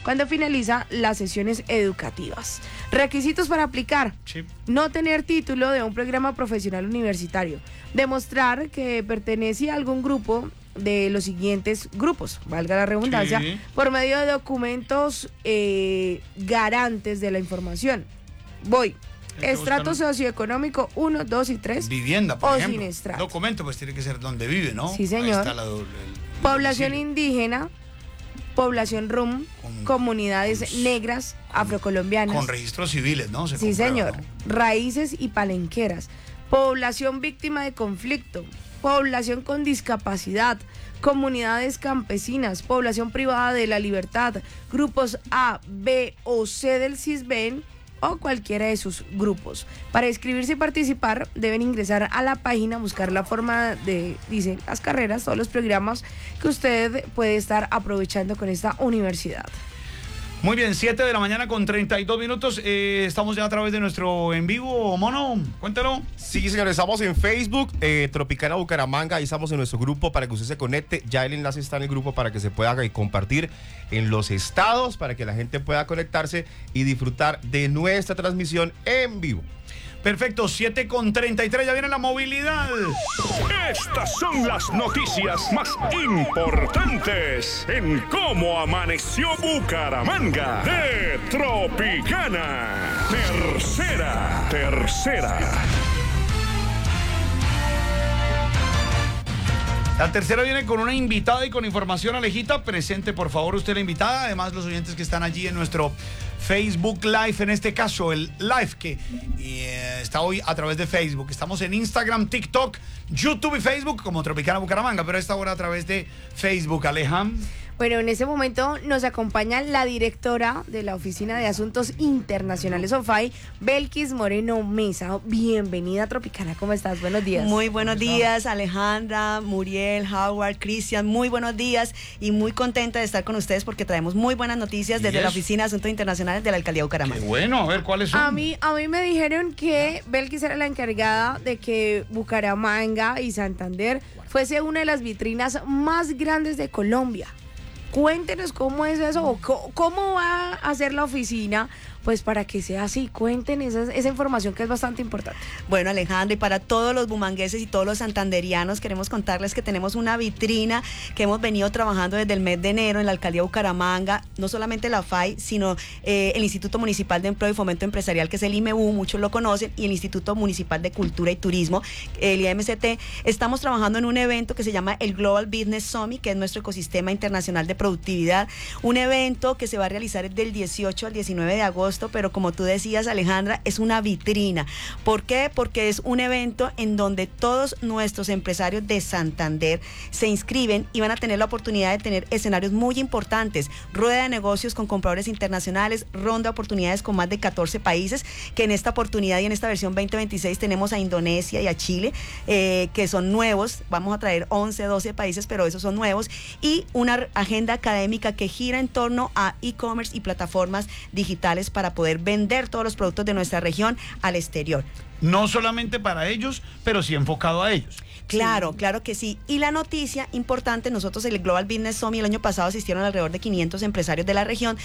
cuando finaliza las sesiones educativas. Requisitos para aplicar: Sí. no tener título de un programa profesional universitario, demostrar que pertenece a algún grupo de los siguientes grupos, valga la redundancia, Sí. por medio de documentos garantes de la información. Estrato socioeconómico 1, 2 y 3. Vivienda, por o ejemplo. sin estrato. Documento, pues tiene que ser donde vive, ¿no? Sí, señor. Ahí está Población domicilio. indígena, población rum, comunidades negras, afrocolombianas. Con registros civiles, ¿no? Se Sí, comprueba, señor. ¿no? Raíces y palenqueras. Población víctima de conflicto. Población con discapacidad. Comunidades campesinas. Población privada de la libertad. Grupos A, B o C del CISBEN o cualquiera de sus grupos. Para inscribirse y participar deben ingresar a la página, buscar la forma de, dice, las carreras, todos los programas que usted puede estar aprovechando con esta universidad. Muy bien, 7 de la mañana con 32 minutos. Estamos ya a través de nuestro en vivo, Mono. Cuéntalo. Sí, señores, estamos en Facebook, Tropicana Bucaramanga. Ahí estamos en nuestro grupo para que usted se conecte. Ya el enlace está en el grupo para que se pueda compartir en los estados, para que la gente pueda conectarse y disfrutar de nuestra transmisión en vivo. Perfecto, 7 con 33, ya viene la movilidad. Estas son las noticias más importantes en cómo amaneció Bucaramanga de Tropicana. Tercera. La tercera viene con una invitada y con información. Alejita, presente por favor usted la invitada. Además los oyentes que están allí en nuestro Facebook Live, en este caso el live que está hoy a través de Facebook. Estamos en Instagram, TikTok, YouTube y Facebook como Tropicana Bucaramanga, pero a esta hora a través de Facebook. Alejam. Bueno, en este momento nos acompaña la directora de la Oficina de Asuntos Internacionales OFAI, Belkis Moreno Mesa. Bienvenida a Tropicana, ¿cómo estás? Buenos días. Muy buenos días, Alejandra, Muriel, Howard, Cristian, muy buenos días y muy contenta de estar con ustedes porque traemos muy buenas noticias desde la Oficina de Asuntos Internacionales de la Alcaldía de Bucaramanga. Qué bueno, a ver, ¿cuáles son? A mí me dijeron que Belkis era la encargada de que Bucaramanga y Santander fuese una de las vitrinas más grandes de Colombia. Cuéntenos cómo es eso, o cómo va a ser la oficina, pues para que sea así. Cuéntenos esa información que es bastante importante. Bueno, Alejandra, y para todos los bumangueses y todos los santanderianos, queremos contarles que tenemos una vitrina que hemos venido trabajando desde el mes de enero en la Alcaldía de Bucaramanga, no solamente la FAI, sino el Instituto Municipal de Empleo y Fomento Empresarial, que es el IMEU, muchos lo conocen, y el Instituto Municipal de Cultura y Turismo, el IMCT. Estamos trabajando en un evento que se llama el Global Business Summit, que es nuestro ecosistema internacional de productividad, un evento que se va a realizar del 18 al 19 de agosto, pero como tú decías, Alejandra, es una vitrina. ¿Por qué? Porque es un evento en donde todos nuestros empresarios de Santander se inscriben y van a tener la oportunidad de tener escenarios muy importantes, rueda de negocios con compradores internacionales, ronda de oportunidades con más de 14 países, que en esta oportunidad y en esta versión 2026 tenemos a Indonesia y a Chile, que son nuevos. Vamos a traer 11, 12 países, pero esos son nuevos, y una agenda académica que gira en torno a e-commerce y plataformas digitales para poder vender todos los productos de nuestra región al exterior. No solamente para ellos, pero sí enfocado a ellos. Claro, claro que sí. Y la noticia importante, nosotros en el Global Business Summit el año pasado asistieron alrededor de 500 empresarios de la región.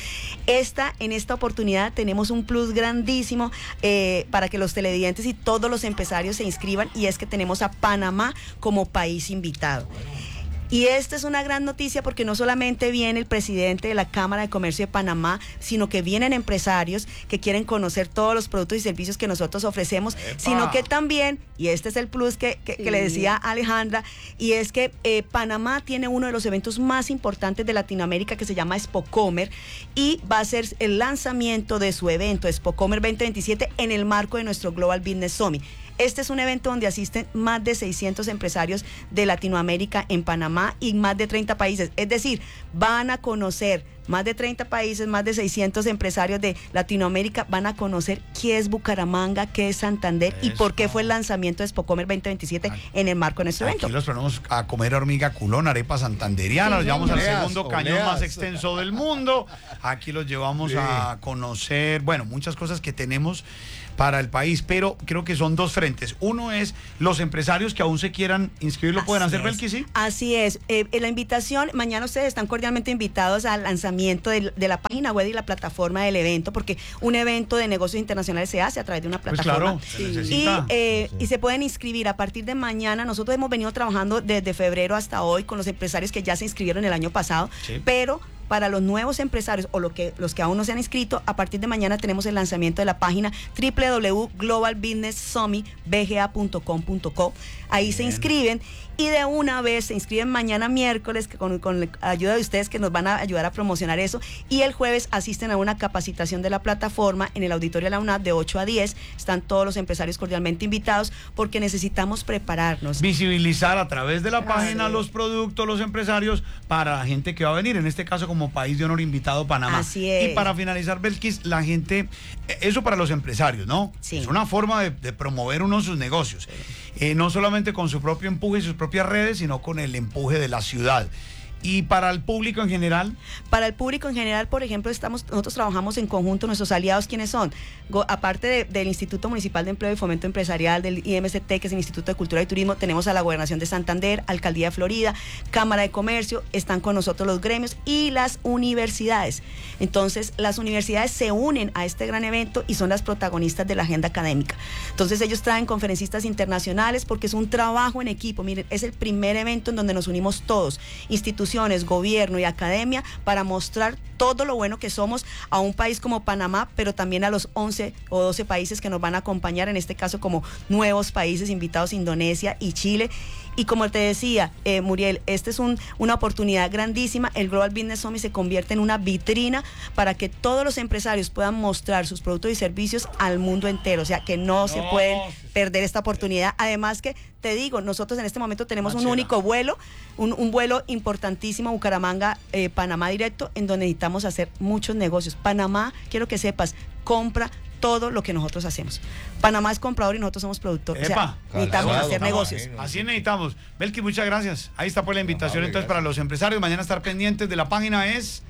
En esta oportunidad tenemos un plus grandísimo para que los televidentes y todos los empresarios se inscriban, y es que tenemos a Panamá como país invitado. Y esta es una gran noticia porque no solamente viene el presidente de la Cámara de Comercio de Panamá, sino que vienen empresarios que quieren conocer todos los productos y servicios que nosotros ofrecemos, sino que también, y este es el plus que le decía a Alejandra, y es que Panamá tiene uno de los eventos más importantes de Latinoamérica que se llama Expocomer, y va a ser el lanzamiento de su evento Expocomer 2027 en el marco de nuestro Global Business Summit. Este es un evento donde asisten más de 600 empresarios de Latinoamérica en Panamá y más de 30 países. Es decir, van a conocer más de 30 países, más de 600 empresarios de Latinoamérica, van a conocer qué es Bucaramanga, qué es Santander y por qué fue el lanzamiento de Expocomer 2027 en el marco de nuestro evento. Aquí los ponemos a comer hormiga culón, arepa santanderiana, los llevamos al segundo cañón más extenso del mundo. Aquí los llevamos a conocer, bueno, muchas cosas que tenemos para el país, pero creo que son dos frentes. Uno es los empresarios que aún se quieran inscribir, ¿lo pueden hacer, Belkis? ¿Sí? Así es. La invitación, mañana ustedes están cordialmente invitados al lanzamiento lanzamiento de la página web y la plataforma del evento, porque un evento de negocios internacionales se hace a través de una plataforma. Pues claro, se necesita. Y se pueden inscribir a partir de mañana. Nosotros hemos venido trabajando desde febrero hasta hoy con los empresarios que ya se inscribieron el año pasado, Sí. pero para los nuevos empresarios o los que aún no se han inscrito, a partir de mañana tenemos el lanzamiento de la página www.globalbusinesssummit.bga.com.co. Ahí se inscriben y de una vez se inscriben mañana miércoles, que con la ayuda de ustedes que nos van a ayudar a promocionar eso, y el jueves asisten a una capacitación de la plataforma en el auditorio de la UNAP de 8 a 10. Están todos los empresarios cordialmente invitados porque necesitamos prepararnos. Visibilizar a través de la página los productos, los empresarios, para la gente que va a venir, en este caso como país de honor invitado Panamá. Así es. Y para finalizar, Belkis, la gente, eso para los empresarios, ¿no? Sí. Es una forma de promover uno sus negocios. No solamente con su propio empuje y sus propias redes, sino con el empuje de la ciudad. ¿Y para el público en general? Para el público en general, por ejemplo, nosotros trabajamos en conjunto. Nuestros aliados, ¿quiénes son? Aparte del Instituto Municipal de Empleo y Fomento Empresarial, del IMCT, que es el Instituto de Cultura y Turismo, tenemos a la Gobernación de Santander, Alcaldía de Florida, Cámara de Comercio, están con nosotros los gremios y las universidades. Entonces, las universidades se unen a este gran evento y son las protagonistas de la agenda académica. Entonces, ellos traen conferencistas internacionales porque es un trabajo en equipo. Miren, es el primer evento en donde nos unimos todos, instituciones, gobierno y academia, para mostrar todo lo bueno que somos a un país como Panamá, pero también a los 11 o 12 países que nos van a acompañar, en este caso como nuevos países invitados, Indonesia y Chile. Y como te decía, Muriel, esta es una oportunidad grandísima. El Global Business Summit se convierte en una vitrina para que todos los empresarios puedan mostrar sus productos y servicios al mundo entero. O sea, que no se pueden perder esta oportunidad. Además que, te digo, nosotros en este momento tenemos un único vuelo, un vuelo importantísimo, Bucaramanga, Panamá directo, en donde necesitamos hacer muchos negocios. Panamá, quiero que sepas, compra todo lo que nosotros hacemos. Panamá es comprador y nosotros somos productores. O sea, necesitamos hacer negocios. Así necesitamos. Belkis, muchas gracias. Ahí está pues la invitación entonces para los empresarios. Mañana estar pendientes de la página es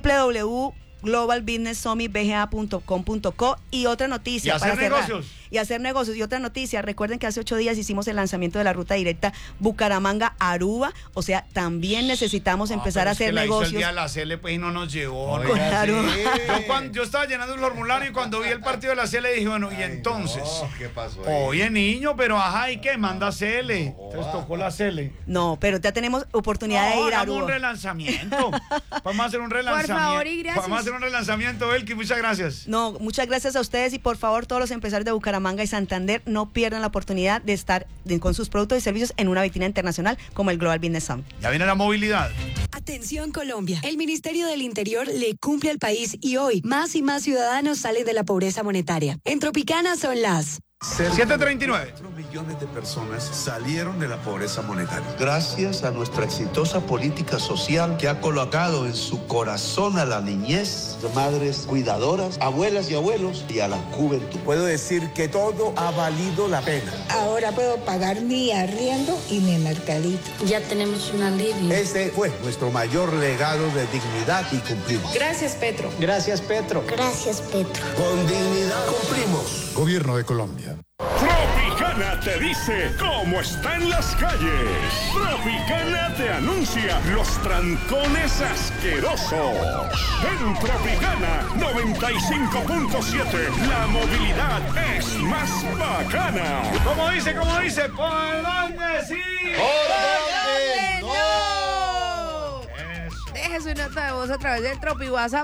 www.globalbusinesssummit.bga.com.co. Y otra noticia. Y hacer negocios. Y hacer negocios. Y otra noticia, recuerden que hace 8 días hicimos el lanzamiento de la ruta directa Bucaramanga-Aruba. O sea, también necesitamos empezar a hacer negocios. El día de la CL pues y no nos llevó. ¿no? Claro. Yo estaba llenando el formulario y cuando vi el partido de la CL dije, bueno, y entonces. ¿Qué pasó ahí? Oye, niño, pero ajá, ¿y qué? Manda CL. Entonces tocó la CL. No, pero ya tenemos oportunidad de ir a Hagamos Aruba. un relanzamiento. Vamos a hacer un relanzamiento. Por favor y gracias. Vamos a hacer un relanzamiento, Belkis. Muchas gracias. No, muchas gracias a ustedes y por favor todos los empresarios de Bucaramanga y Santander no pierdan la oportunidad de estar con sus productos y servicios en una vitrina internacional como el Global Business Summit. Ya viene la movilidad. Atención Colombia, el Ministerio del Interior le cumple al país y hoy más y más ciudadanos salen de la pobreza monetaria. En Tropicana son las 7:39. 4 millones de personas salieron de la pobreza monetaria. Gracias a nuestra exitosa política social que ha colocado en su corazón a la niñez, madres cuidadoras, abuelas y abuelos y a la juventud. Puedo decir que todo ha valido la pena. Ahora puedo pagar mi arriendo y mi mercadito. Ya tenemos un alivio. Este fue nuestro mayor legado de dignidad y cumplimos. Gracias, Petro. Gracias, Petro. Gracias, Petro. Con dignidad cumplimos. Gobierno de Colombia. Tropicana te dice cómo están las calles. Tropicana te anuncia los trancones asquerosos. En Tropicana 95.7, la movilidad es más bacana. ¿Cómo dice? ¿Por dónde sí? Deje su nota de voz a través del Tropi WhatsApp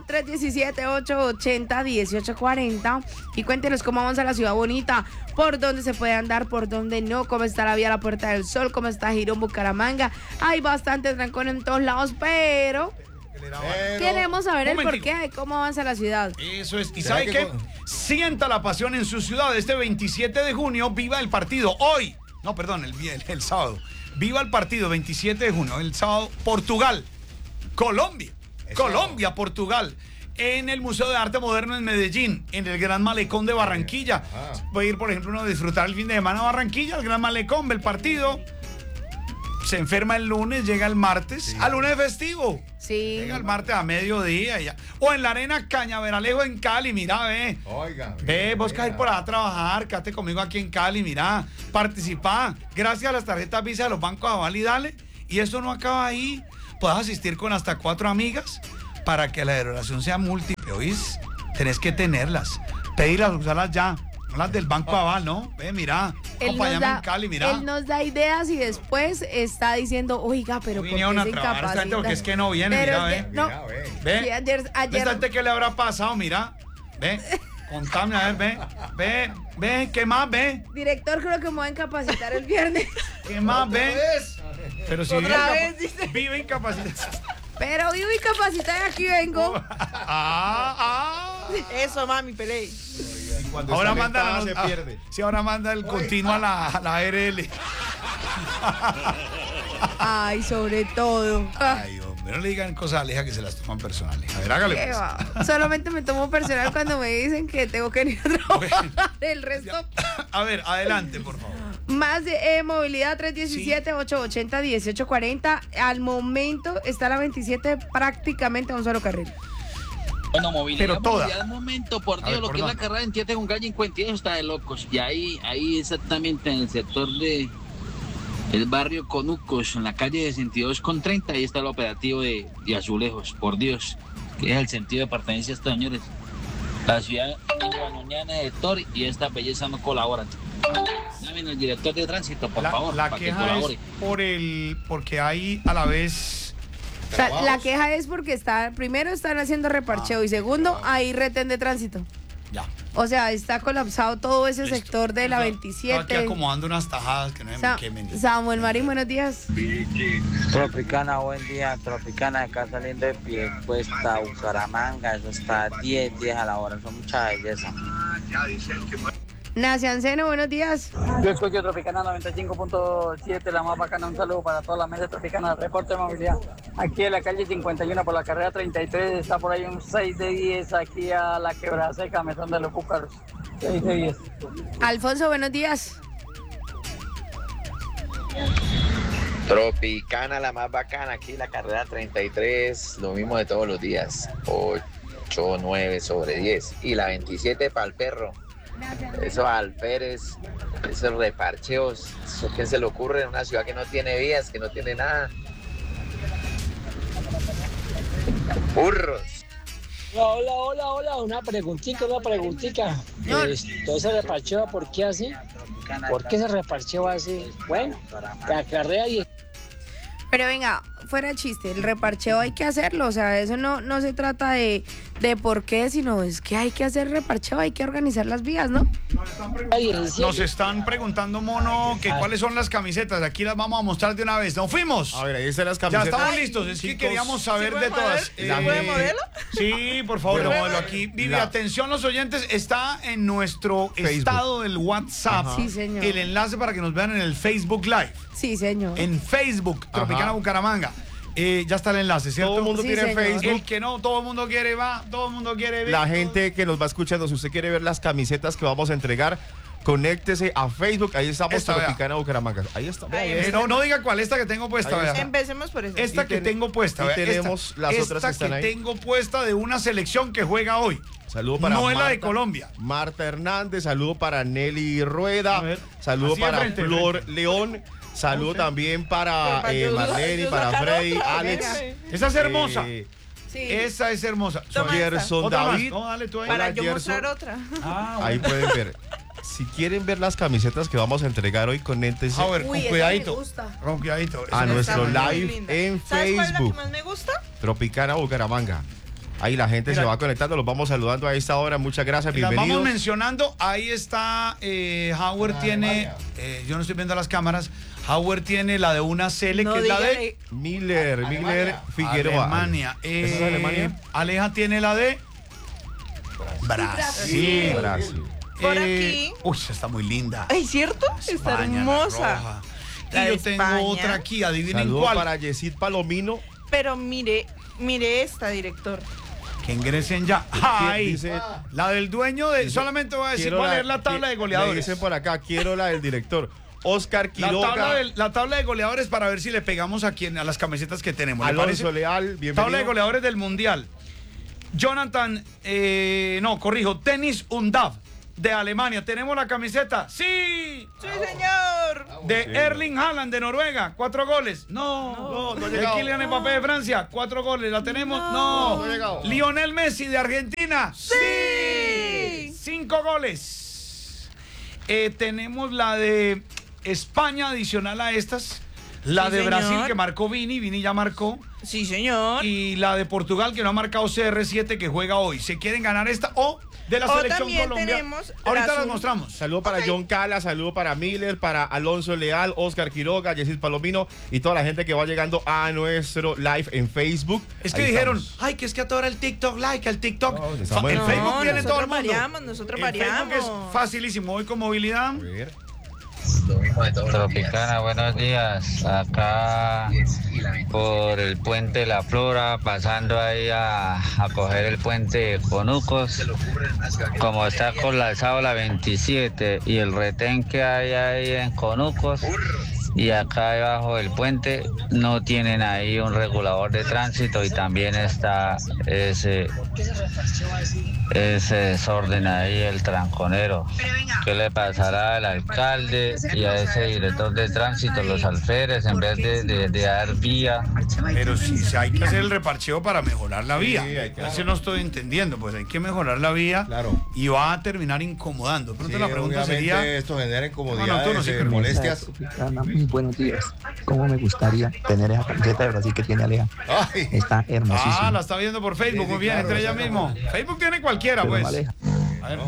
317-880-1840 y cuéntenos cómo avanza la ciudad bonita, por dónde se puede andar, por dónde no, cómo está la vía La Puerta del Sol, cómo está Girón, Bucaramanga. Hay bastante trancón en todos lados, pero queremos saber el porqué de cómo avanza la ciudad. Eso es. ¿Y sabe qué? Sienta la pasión en su ciudad. Este 27 de junio, viva el partido. Hoy, no, perdón, el sábado. Viva el partido, 27 de junio, el sábado, Portugal. Colombia, Portugal, en el Museo de Arte Moderno en Medellín, en el Gran Malecón de Barranquilla. Puede ir, por ejemplo, uno a disfrutar el fin de semana a Barranquilla, al Gran Malecón, ve el partido. Se enferma el lunes, llega el martes, al lunes festivo. Sí. Llega el martes a mediodía ya. O en la Arena Cañaveralejo en Cali, mira, ve. Oiga. Ve, vos caes por allá a trabajar, quédate conmigo aquí en Cali, mira. Participa, gracias a las tarjetas Visa de los bancos Aval y Dale. Y esto no acaba ahí. Puedes asistir con hasta 4 amigas para que la aeroración sea múltiple, ¿oís? Tenés que tenerlas. Pedirlas, usarlas ya. No las del Banco Aval, ¿no? Ve, mira. Acompáñame en Cali, mira. Él nos da ideas y después está diciendo, oiga, pero ¿por qué Vinieron a se trabajar esta gente incapacita? porque es que no viene, Pero mira, es ve. que- no. Ve. Sí, ayer ¿Esta gente qué le habrá pasado? Mira. Ve. Contame, a ver, ve. ¿Qué más, ve? director, creo que me voy a incapacitar el viernes. ¿Qué más, ve? Pero si Otra vez, dice. vive incapacitado. Pero vivo incapacitada y aquí vengo. Eso, mami, peleé. Ahora está manda alentada, se pierde. Sí, ahora manda el continuo a la RL. Ay, sobre todo. Ay, hombre, no le digan cosas a Aleja que se las toman personales. A ver, hágale. ¿Qué Pues. va? Solamente me tomo personal cuando me dicen que tengo que ir a trabajar. El resto, A ver, adelante, por favor. más de movilidad 317-880-1840. Al momento está la 27 prácticamente a un solo carril. Bueno, movilidad, Pero toda. movilidad, al momento, por A Dios, ver, lo ¿por que es la dónde? carrera 27 con calle 52 está de locos. Y ahí exactamente en el sector de el barrio Conucos, en la calle 62 con 30, ahí está el operativo de Azulejos, por Dios, que es el sentido de pertenencia a estos señores. La ciudad guanoñana de Tor y esta belleza no colaboran. Llamen al director de tránsito, por favor, La para que queja colabore. es porque hay a la vez. O sea, la queja es porque primero están haciendo reparcheo y segundo hay retén de tránsito. Ya. O sea, está colapsado todo ese Listo. sector de la Estaba aquí 27. acomodando unas tajadas que no se me quemen. Samuel Marín, buenos días. Tropicana, buen día. Tropicana, acá saliendo de Piedecuesta, Bucaramanga, eso está 10 a la hora, son mucha belleza. Nacianceno, buenos días. Yo escucho Tropicana 95.7, la más bacana. Un saludo para toda la mesa Tropicana, reporte de movilidad. Aquí en la calle 51 por la carrera 33, está por ahí un 6 de 10 aquí a la Quebrada Seca, Mesón de los Púcaros. 6 de 10. Alfonso, buenos días. Tropicana, la más bacana, aquí la carrera 33, lo mismo de todos los días, 8, 9 sobre 10. Y la 27 para el perro, esos alférez, esos reparcheos, ¿eso qué se le ocurre en una ciudad que no tiene vías, que no tiene nada? Burros. Hola, una preguntita. Todo ese reparcheo, ¿por qué así? ¿Por qué se reparcheo así? Bueno, la carrera y... Pero venga, fuera de chiste, el reparcheo hay que hacerlo, o sea, eso no se trata de por qué, sino es que hay que hacer reparcheo, hay que organizar las vías, ¿no? Nos están preguntando, Mono, que cuáles son las camisetas. Aquí las vamos a mostrar de una vez. ¿Nos fuimos? A ver, ahí están las Ya camisetas. estamos listos. Es que Chicos, queríamos saber ¿sí de puede todas. modelo? ¿Sí puede modelo? Sí, por favor, Bueno, modelo aquí. Vivi, la- atención los oyentes. Está en nuestro Facebook. estado del WhatsApp. Sí, señor. El enlace para que nos vean en el Facebook Live. Sí, señor. En Facebook, Tropicana Bucaramanga. Ya está el enlace, ¿cierto? Todo el mundo Sí, tiene señor. Facebook. El que no, todo el mundo quiere, va. Todo el mundo quiere ver. La gente que nos va escuchando, si usted quiere ver las camisetas que vamos a entregar, conéctese a Facebook. Ahí estamos, Esta, vea. Tropicana Bucaramanga. Ahí está. vea, vea. No diga cuál, esta que tengo puesta, Ahí vea. está. Empecemos por eso. Esta Y que tengo puesta, y vea, tenemos esta. las Esta otras que están ahí. tengo puesta de una selección que juega hoy. Saludo para No es la de Marta- Colombia. Marta Hernández, saludo para Nelly Rueda, A ver, saludo así de para frente, Flor frente. León, saludo también para Pero para Marlene, yo para sacar Freddy, otra, Alex. venga. Esa es hermosa. Sí. Esa es hermosa. Toma Gerson Otra más. David. No, dale tú ahí. Para Hola, yo Gerson. mostrar otra. Ahí pueden ver. Si quieren ver las camisetas que vamos a entregar hoy, conéctense A ver, Uy, con esa me cuidadito. gusta. Con cuidadito. a Esa- nuestro Está muy live linda. en ¿Sabes cuál es la que Facebook, más me gusta? Tropicana Bucaramanga. Ahí la gente Mira. se va conectando, los vamos saludando a esta hora. Muchas gracias, Las bienvenidos. vamos mencionando. Ahí está. Howard tiene. Yo no estoy viendo las cámaras. Howard tiene la de una Cele, No que es la de dígale. Miller Figueroa. Alemania. ¿Esa es Alemania? Aleja tiene la de Brasil. Brasil. Por aquí. Uy, esa está muy linda. Ay, ¿cierto? Está España, la hermosa. roja. La Y de yo tengo España. otra aquí, adivinen Saludo cuál. para Yesid Palomino. Pero mire esta, director. Que ingresen ya. ¡Ay! Dice- La del dueño de. Solamente voy a decir, voy a leer la tabla de Le goleadores. dicen por acá, quiero la del director. Oscar Quiroga, La tabla de goleadores para ver si le pegamos a las camisetas que tenemos. ¿Le Alonso parece? Leal, bienvenido. Tabla de goleadores del Mundial. Jonathan, Denis Undav, de Alemania. ¿Tenemos la camiseta? ¡Sí! ¡Sí, señor! De Erling Haaland de Noruega, 4 goles. No ha de llegado. Kylian Mbappé de Francia, 4 goles. ¿La tenemos? No. No ha llegado. Lionel Messi de Argentina. Sí. 5 goles. Tenemos la de España adicional a estas. La Sí, de señor. Brasil que marcó Vini ya marcó. Sí, señor. Y la de Portugal que no ha marcado CR7 que juega hoy. ¿Se quieren ganar esta o de la O selección también Colombia? tenemos Ahorita la las sub- mostramos. Saludo para John Cala, saludo para Miller, para Alonso Leal, Oscar Quiroga, Yesid Palomino y toda la gente que va llegando a nuestro live en Facebook. Es que Ahí dijeron, estamos. ay, que es que a todo era el TikTok like, el TikTok. No, estamos El en Facebook No, tiene todo el mundo. nosotros El Facebook variamos. es facilísimo. Hoy con movilidad. A ver. Tropicana, buenos días. Acá por el puente La Flora, pasando ahí a coger el puente Conucos. Como está colapsado la 27 y el retén que hay ahí en Conucos. Y acá debajo del puente no tienen ahí un regulador de tránsito y también está ese desorden ahí, el tranconero. ¿Qué le pasará al alcalde y a ese director de tránsito, los alférez, en vez de dar vía? Pero sí, hay que hacer el reparcheo para mejorar la vía. hay que- Eso no estoy entendiendo. Pues hay que mejorar la vía. Claro. Y va a terminar incomodando. De pronto la pregunta obviamente sería. esto genera No, incomodidades, tú no, sí, pero- molestias. Muy buenos días. ¿Cómo me gustaría tener esa camiseta de Brasil que tiene Aleja? Ay. Está hermosísima. Ah, la está viendo por Facebook. Sí, Muy bien, claro, entre ella o sea, mismo. Facebook tiene cualquiera, Pero pues. no Aleja. A ver.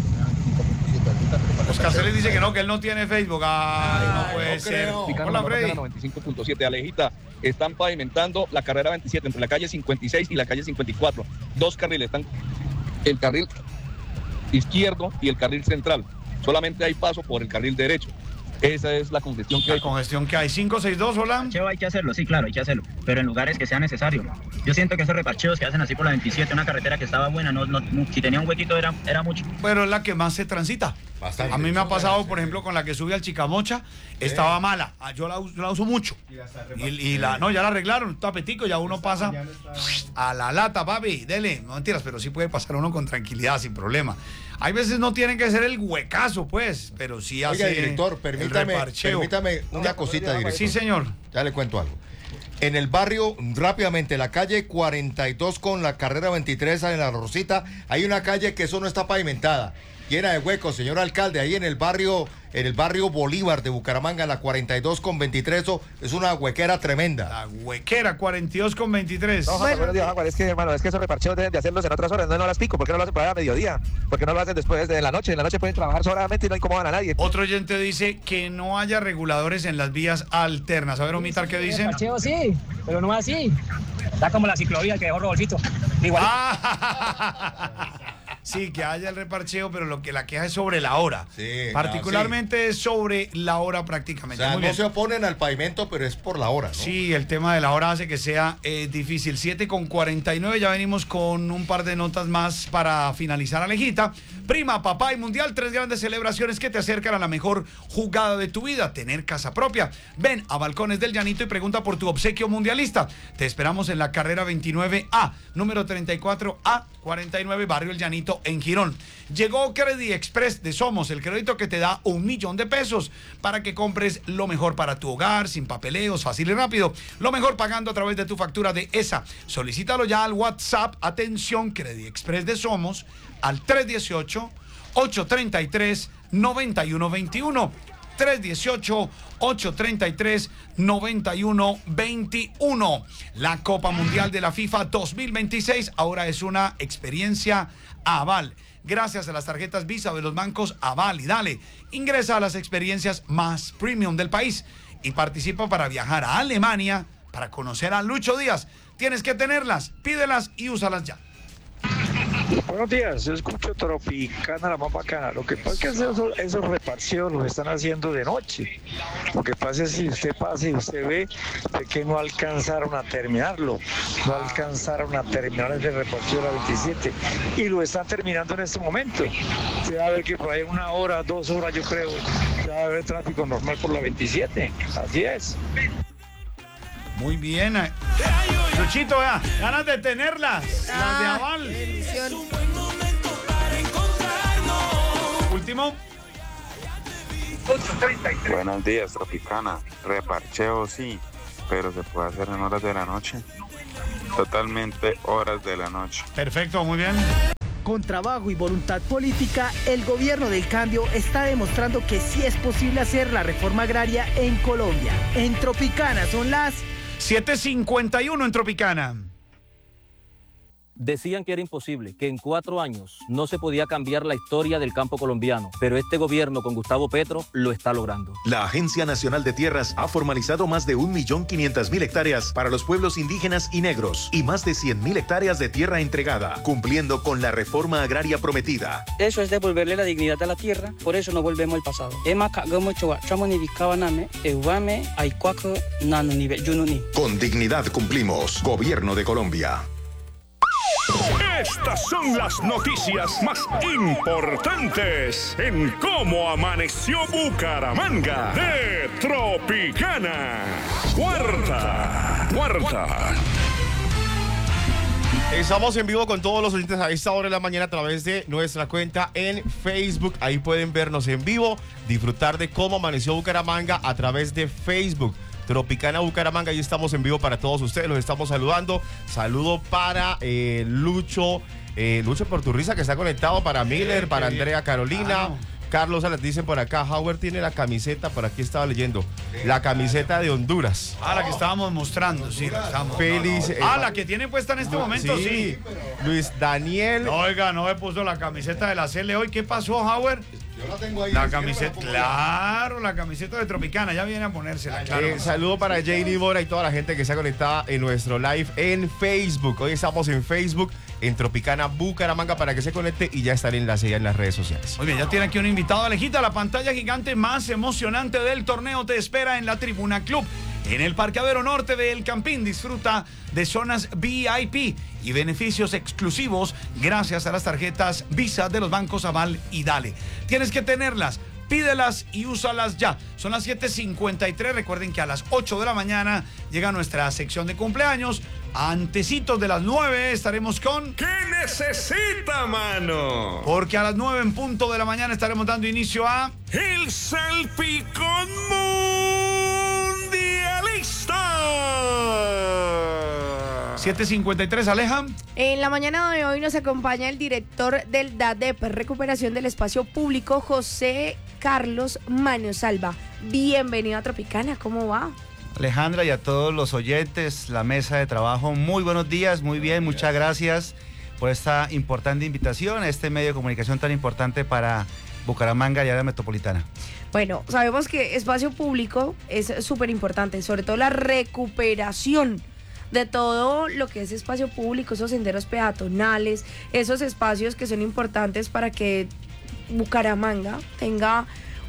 Oscar Celis dice que él no tiene Facebook. Ay, no puede no ser. creo. Hola, Freddy. 95.7, Alejita, están pavimentando la carrera 27 entre la calle 56 y la calle 54. 2 carriles, están el carril izquierdo y el carril central. Solamente hay paso por el carril derecho. Esa es la congestión que hay. La congestión que hay. 562, hola. Reparcheo hay que hacerlo, sí, claro, hay que hacerlo, pero en lugares que sea necesario. Yo siento que esos reparcheos que hacen así por la 27, una carretera que estaba buena, si tenía un huequito era mucho. Pero es la que más se transita. Bastante. A mí me ha pasado, por ejemplo, con la que sube al Chicamocha, estaba mala. Yo la uso mucho. No, ya la arreglaron, un tapetico, ya uno pasa a la lata, papi, dele. No mentiras, pero sí puede pasar uno con tranquilidad, sin problema. Hay veces no tienen que ser el huecazo, pues, pero sí hace. Oiga, director, el permítame reparcheo. una cosita, director. Sí, señor. Ya le cuento algo. En el barrio, rápidamente, la calle 42 con la carrera 23 en la Rosita, hay una calle que eso no está pavimentada, llena de huecos, señor alcalde, ahí en el barrio Bolívar de Bucaramanga, la 42 con 23, eso es una huequera tremenda. La huequera 42 con 23. No, buenos días, Jaguar. Es que, hermano, es que esos reparcheos deben de hacerlos en otras horas. No las pico. ¿Por qué no lo hacen para a mediodía? ¿Por qué no lo hacen después de la noche? En la noche pueden trabajar solamente y no incomodan a nadie. Otro oyente dice que no haya reguladores en las vías alternas. A ver, Omitar, ¿qué dice? Reparcheo sí, pero no así. Está como la ciclovía que dejó Rodolfito. Igual. Sí, que haya el reparcheo, pero lo que la queja es sobre la hora. Sí, particularmente es sobre la hora O prácticamente. sea, Muy no bien. se oponen al pavimento, pero es por la hora, ¿no? Sí, el tema de la hora hace que sea difícil. 7:49, ya venimos con un par de notas más para finalizar, Alejita. Prima, papá y mundial, 3 grandes celebraciones que te acercan a la mejor jugada de tu vida, tener casa propia. Ven a Balcones del Llanito y pregunta por tu obsequio mundialista. Te esperamos en la carrera 29A, número 34A, 49, Barrio El Llanito, en Girón. Llegó Credit Express de Somos, el crédito que te da $1.000.000 para que compres lo mejor para tu hogar, sin papeleos, fácil y rápido. Lo mejor pagando a través de tu factura de ESA. Solicítalo ya al WhatsApp. Atención, Credit Express de Somos, al 318-833-9121. 318-833-9121. La Copa Mundial de la FIFA 2026 ahora es una experiencia Aval. Gracias a las tarjetas Visa de los bancos Aval y Dale. Ingresa a las experiencias más premium del país y participa para viajar a Alemania para conocer a Lucho Díaz. Tienes que tenerlas, pídelas y úsalas ya. Buenos días, yo escucho Tropicana, la más bacana. Lo que pasa es que esos reparcheos los están haciendo de noche. Lo que pasa es si usted pasa y usted ve que no alcanzaron a terminarlo. No alcanzaron a terminar ese reparcheo de la 27. Y lo están terminando en este momento. Se va a ver que por ahí 1 hora, 2 horas yo creo, se va a ver tráfico normal por la 27. Así es. Muy bien. Luchito, vea, ganas de tenerlas. Las de Aval. Último. Buenos días, Tropicana. Reparcheo sí, pero se puede hacer en horas de la noche. Totalmente horas de la noche. Perfecto, muy bien. Con trabajo y voluntad política, el gobierno del cambio está demostrando que sí es posible hacer la reforma agraria en Colombia. En Tropicana son las 7:51 en Tropicana. Decían que era imposible, que en 4 años no se podía cambiar la historia del campo colombiano, pero este gobierno con Gustavo Petro lo está logrando. La Agencia Nacional de Tierras ha formalizado más de 1.500.000 hectáreas para los pueblos indígenas y negros y más de 100.000 hectáreas de tierra entregada, cumpliendo con la reforma agraria prometida. Eso es devolverle la dignidad a la tierra, por eso no volvemos al pasado. Con dignidad cumplimos. Gobierno de Colombia. Estas son las noticias más importantes en cómo amaneció Bucaramanga de Tropicana. Cuarta. Estamos en vivo con todos los oyentes a esta hora de la mañana a través de nuestra cuenta en Facebook. Ahí pueden vernos en vivo, disfrutar de cómo amaneció Bucaramanga a través de Facebook. Tropicana Bucaramanga, ahí estamos en vivo para todos ustedes, los estamos saludando. Saludo para Lucho Porturriza, que está conectado, para Miller, para Andrea Carolina. Carlos Salas, dicen por acá, Howard tiene la camiseta, por aquí estaba leyendo, la camiseta de Honduras. La que estábamos mostrando, sí, la estamos. Feliz. La que tiene puesta en este momento, sí. Luis Daniel. Oiga, no me puso la camiseta de la CL hoy. ¿Qué pasó, Howard? Yo la tengo ahí. La camiseta, claro, la camiseta de Tropicana, ya viene a ponérsela, claro. Saludo para Janie Mora y toda la gente que está conectada en nuestro live en Facebook. Hoy estamos en Facebook, en Tropicana Bucaramanga, para que se conecte y ya está el enlace ya en las redes sociales. Muy bien, ya tiene aquí un invitado, Alejita. La pantalla gigante más emocionante del torneo te espera en la Tribuna Club. En el parqueadero norte del Campín disfruta de zonas VIP y beneficios exclusivos gracias a las tarjetas Visa de los bancos Aval y Dale. Tienes que tenerlas, pídelas y úsalas ya. Son las 7:53. Recuerden que a las 8 de la mañana llega nuestra sección de cumpleaños. Antecitos de las 9 estaremos con... ¿Qué necesita, mano? Porque a las 9 en punto de la mañana estaremos dando inicio a... El Salpicón Mundialista. 7:53, Aleja. En la mañana de hoy nos acompaña el director del DADEP, Recuperación del Espacio Público, José Carlos Maniosalva. Bienvenido a Tropicana, ¿cómo va? Alejandra, y a todos los oyentes, la mesa de trabajo, muy buenos días, muy bien, muchas gracias por esta importante invitación a este medio de comunicación tan importante para Bucaramanga y área metropolitana. Bueno, sabemos que espacio público es súper importante, sobre todo la recuperación de todo lo que es espacio público, esos senderos peatonales, esos espacios que son importantes para que Bucaramanga tenga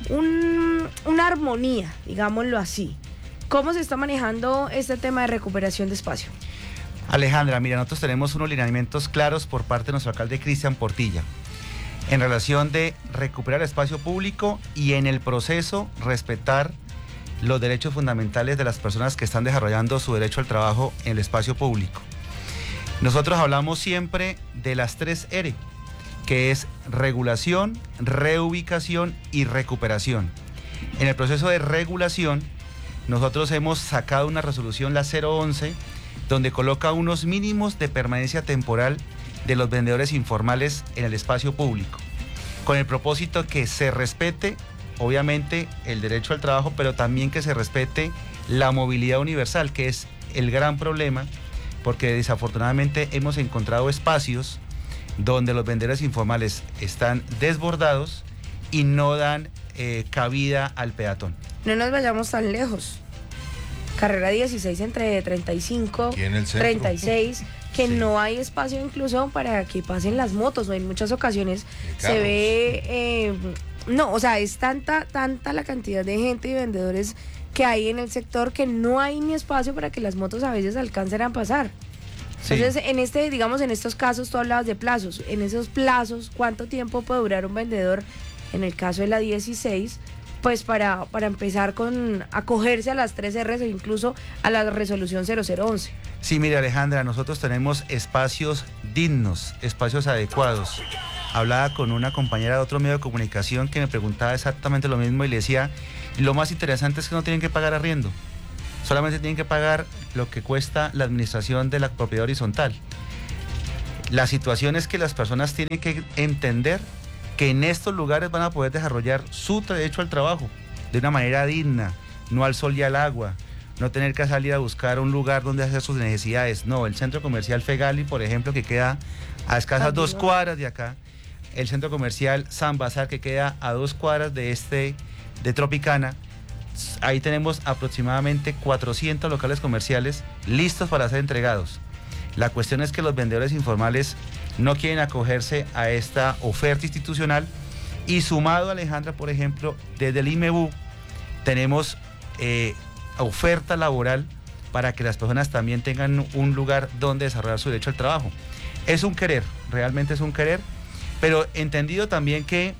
una armonía, digámoslo así. ¿Cómo se está manejando este tema de recuperación de espacio? Alejandra, mira, nosotros tenemos unos lineamientos claros por parte de nuestro alcalde Cristian Portilla en relación de recuperar espacio público y en el proceso respetar los derechos fundamentales de las personas que están desarrollando su derecho al trabajo en el espacio público. Nosotros hablamos siempre de las 3 R, que es regulación, reubicación y recuperación. En el proceso de regulación, nosotros hemos sacado una resolución, la 011, donde coloca unos mínimos de permanencia temporal de los vendedores informales en el espacio público, con el propósito que se respete, obviamente, el derecho al trabajo, pero también que se respete la movilidad universal, que es el gran problema, porque desafortunadamente hemos encontrado espacios donde los vendedores informales están desbordados y no dan cabida al peatón. No nos vayamos tan lejos. Carrera 16 entre 35, 36, que sí, no hay espacio incluso para que pasen las motos. En muchas ocasiones se ve, no, o sea, es tanta la cantidad de gente y vendedores que hay en el sector que no hay ni espacio para que las motos a veces alcancen a pasar. Sí. Entonces, en estos casos, tú hablabas de plazos. En esos plazos, ¿cuánto tiempo puede durar un vendedor? En el caso de la 16, pues para empezar con acogerse a las 3 R's o incluso a la resolución 0011. Sí, mire, Alejandra, nosotros tenemos espacios dignos, espacios adecuados. hablaba con una compañera de otro medio de comunicación que me preguntaba exactamente lo mismo y le decía, lo más interesante es que no tienen que pagar arriendo, solamente tienen que pagar lo que cuesta la administración de la propiedad horizontal. La situación es que las personas tienen que entender que en estos lugares van a poder desarrollar su derecho al trabajo de una manera digna, no al sol y al agua, no tener que salir a buscar un lugar donde hacer sus necesidades. No, el centro comercial Fegali, por ejemplo, que queda a escasas 2 cuadras de acá, el centro comercial San Bazar, que queda a 2 cuadras de Tropicana, ahí tenemos aproximadamente 400 locales comerciales listos para ser entregados. La cuestión es que los vendedores informales no quieren acogerse a esta oferta institucional y sumado, Alejandra, por ejemplo, desde el IMEBU tenemos oferta laboral para que las personas también tengan un lugar donde desarrollar su derecho al trabajo. Es un querer, realmente es un querer, pero entendido también que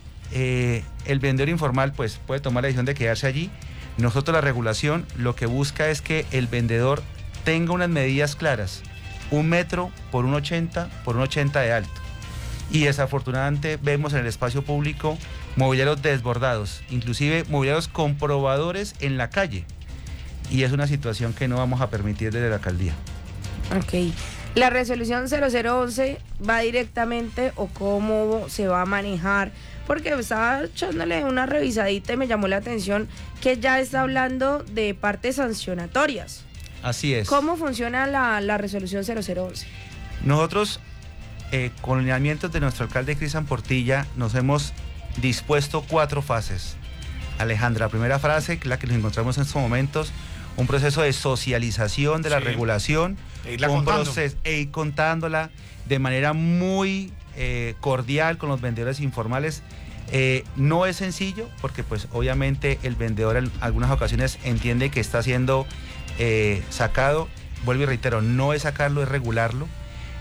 el vendedor informal pues puede tomar la decisión de quedarse allí. Nosotros la regulación lo que busca es que el vendedor tenga unas medidas claras, 1 metro por 1,80 por 1,80 de alto. Y desafortunadamente vemos en el espacio público mobiliarios desbordados, inclusive mobiliarios con probadores en la calle. Y es una situación que no vamos a permitir desde la alcaldía. Ok. ¿La resolución 0011 va directamente o cómo se va a manejar? Porque estaba echándole una revisadita y me llamó la atención que ya está hablando de partes sancionatorias. Así es. ¿Cómo funciona la resolución 0011? Nosotros, con lineamientos de nuestro alcalde Cristian Portilla, nos hemos dispuesto 4 fases. Alejandra, la primera fase, la que nos encontramos en estos momentos, un proceso de socialización de la regulación, un proceso, ir contándola de manera muy cordial con los vendedores informales. No es sencillo porque pues obviamente el vendedor en algunas ocasiones entiende que está siendo sacado. Vuelvo y reitero, no es sacarlo, es regularlo.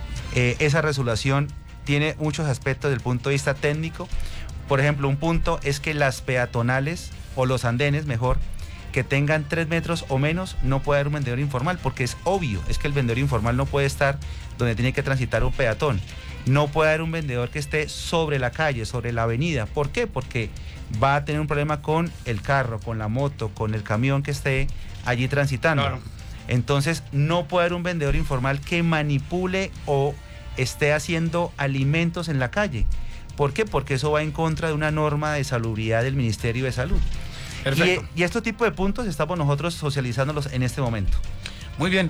Esa resolución tiene muchos aspectos desde el punto de vista técnico. Por ejemplo, un punto es que las peatonales o los andenes, mejor, que tengan 3 metros o menos, no puede haber un vendedor informal, porque es obvio, es que el vendedor informal no puede estar donde tiene que transitar un peatón. No puede haber un vendedor que esté sobre la calle, sobre la avenida. ¿Por qué? Porque va a tener un problema con el carro, con la moto, con el camión que esté allí transitando. Claro. Entonces, no puede haber un vendedor informal que manipule o esté haciendo alimentos en la calle. ¿Por qué? Porque eso va en contra de una norma de salubridad del Ministerio de Salud. Perfecto. Y estos tipos de puntos estamos nosotros socializándolos en este momento. Muy bien,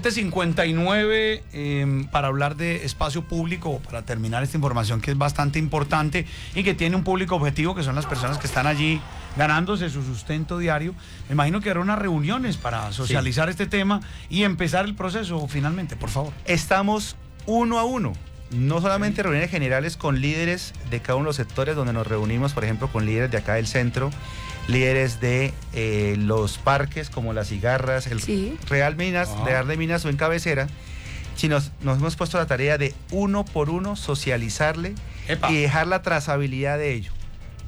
7:59 para hablar de espacio público, para terminar esta información que es bastante importante y que tiene un público objetivo, que son las personas que están allí ganándose su sustento diario. Me imagino que habrá unas reuniones para socializar este tema y empezar el proceso finalmente, por favor. Estamos 1 a 1. No solamente reuniones generales con líderes de cada uno de los sectores donde nos reunimos, por ejemplo, con líderes de acá del centro, líderes de los parques como Las Cigarras, el Real Minas, Real de Minas o en Cabecera, sino nos hemos puesto la tarea de 1 por 1 socializarle y dejar la trazabilidad de ello.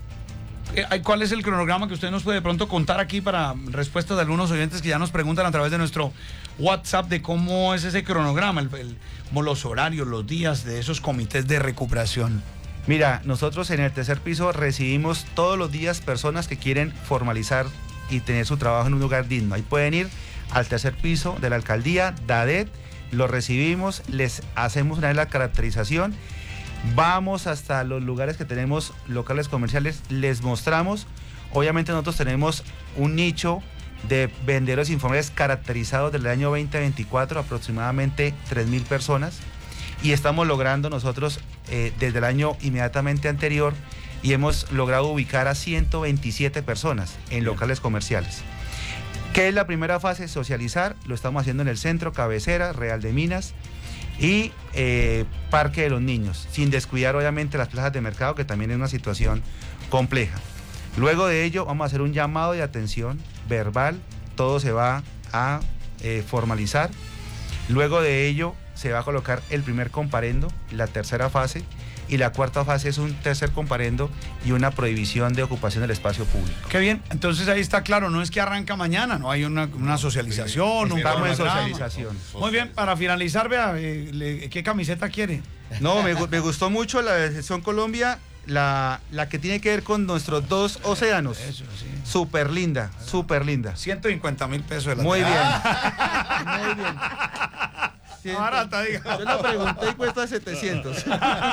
¿Cuál es el cronograma que usted nos puede de pronto contar aquí para respuestas de algunos oyentes que ya nos preguntan a través de nuestro WhatsApp de cómo es ese cronograma, como los horarios, los días de esos comités de recuperación? Mira, nosotros en el tercer piso recibimos todos los días personas que quieren formalizar y tener su trabajo en un lugar digno. Ahí pueden ir al tercer piso de la alcaldía, DADET, los recibimos, les hacemos una vez la caracterización. Vamos hasta los lugares que tenemos locales comerciales, les mostramos. Obviamente nosotros tenemos un nicho de vendedores informales caracterizados del año 2024, aproximadamente 3.000 personas. Y estamos logrando nosotros desde el año inmediatamente anterior y hemos logrado ubicar a 127 personas en locales comerciales. ¿Qué es la primera fase? Socializar. Lo estamos haciendo en el centro, Cabecera, Real de Minas y Parque de los Niños, sin descuidar obviamente las plazas de mercado, que también es una situación compleja. Luego de ello vamos a hacer un llamado de atención verbal, todo se va a formalizar. Luego de ello se va a colocar el primer comparendo, la tercera fase, y la cuarta fase es un tercer comparendo y una prohibición de ocupación del espacio público. Qué bien, entonces ahí está claro, no es que arranca mañana, no hay una socialización, Estamos en socialización. Muy bien, para finalizar, vea, ¿qué camiseta quiere? No, me gustó mucho la de Selección Colombia, la que tiene que ver con nuestros dos océanos. Eso, sí. Súper linda, súper linda. 150.000 pesos de la Muy bien. entrada. Muy bien. Barata, diga. Yo la pregunté y cuesta 700.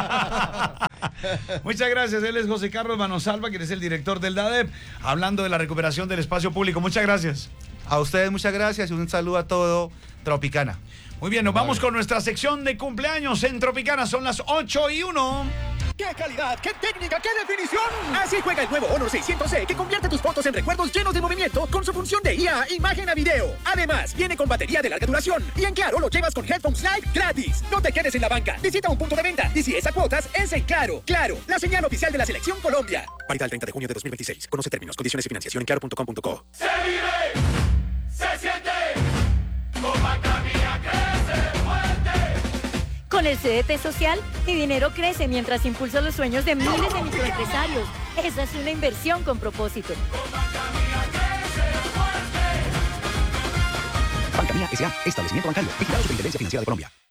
Muchas gracias. Él es José Carlos Manosalva, quien es el director del DADEP, hablando de la recuperación del espacio público. Muchas gracias. A ustedes muchas gracias y un saludo a todo Tropicana. Muy bien, nos vamos con nuestra sección de cumpleaños en Tropicana. Son las 8:01. ¡Qué calidad! ¡Qué técnica! ¡Qué definición! Así juega el nuevo Honor 600C, que convierte tus fotos en recuerdos llenos de movimiento con su función de IA, imagen a video. Además, viene con batería de larga duración y en Claro lo llevas con Headphones Live gratis. No te quedes en la banca. Visita un punto de venta y si es a cuotas, es en Claro. Claro, la señal oficial de la Selección Colombia. Válida el 30 de junio de 2026. Conoce términos, condiciones y financiación en claro.com.co. Se vive, se siente, con Macamía crece fuerte. Con el CDT Social, mi dinero crece mientras impulso los sueños de miles de microempresarios. Esa es una inversión con propósito. Banca Mía S.A. Establecimiento bancario. Vigilado Superintendencia Financiera de Colombia.